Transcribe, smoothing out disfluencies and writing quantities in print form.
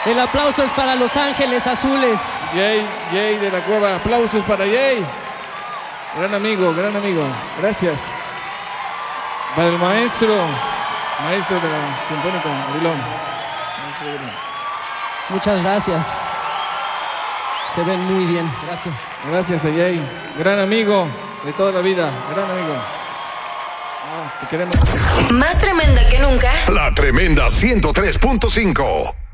El aplauso es para Los Ángeles Azules. Jay de la Cueva. Aplausos para Jay. Gran amigo. Gracias. Para el maestro de la Sinfónica Avilón. Muchas gracias. Se ven muy bien. Gracias. Gracias a Jay. Gran amigo de toda la vida. Gran amigo. Te queremos. Más tremenda que nunca. La Tremenda 103.5.